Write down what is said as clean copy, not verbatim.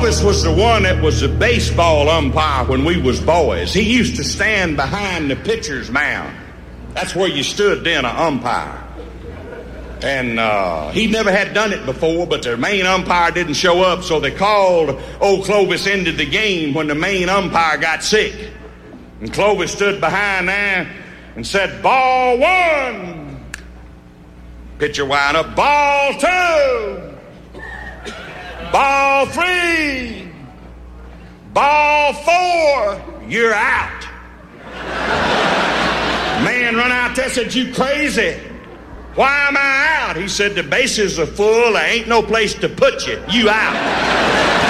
Clovis was the one that was the baseball umpire when we was boys. He used to stand behind the pitcher's mound. That's where you stood then, an umpire. And he never had done it before, but the main umpire didn't show up, so they called old Clovis into the game when the main umpire got sick. And Clovis stood behind there and said, "Ball one." Pitcher wound up, "Ball two. Ball three. Ball four. You're out." Man run out there, said, "You crazy? Why am I out?" He said, "The bases are full. There ain't no place to put you. You out."